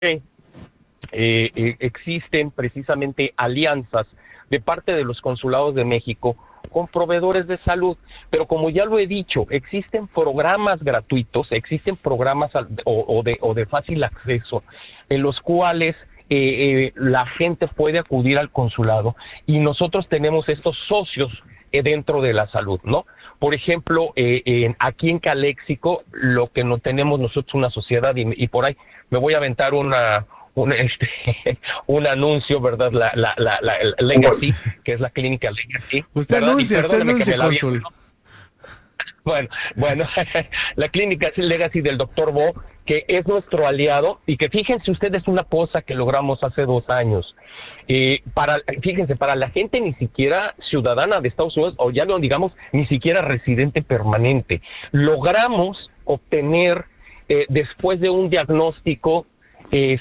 existen precisamente alianzas de parte de los consulados de México con proveedores de salud, pero como ya lo he dicho, existen programas gratuitos, existen programas o de fácil acceso en los cuales la gente puede acudir al consulado y nosotros tenemos estos socios dentro de la salud, ¿no? Por ejemplo, aquí en Caléxico, lo que no tenemos nosotros una sociedad y por ahí me voy a aventar un anuncio, ¿verdad? La Legacy, que es la clínica Legacy. Usted ¿verdad? anuncia, cónsul. ¿No? Bueno, la clínica es el Legacy del doctor Bo, que es nuestro aliado, y que fíjense ustedes una cosa que logramos hace 2 años. Fíjense, para la gente ni siquiera ciudadana de Estados Unidos, o ya no digamos, ni siquiera residente permanente, logramos obtener, después de un diagnóstico,